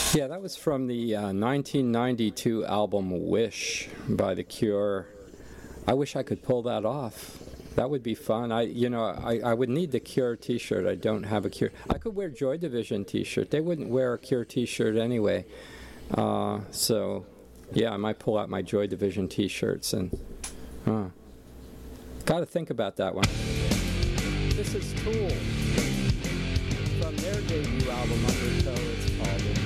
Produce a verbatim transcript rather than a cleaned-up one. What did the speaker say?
Yeah, that was from the uh, nineteen ninety-two album Wish by The Cure. I wish I could pull that off. That would be fun. I, you know, I, I would need the Cure T-shirt. I don't have a Cure. I could wear Joy Division T-shirt. They wouldn't wear a Cure T-shirt anyway. Uh, so, yeah, I might pull out my Joy Division T-shirts and. Uh, Got to think about that one. This is Tool from their debut album Undertow. It's called.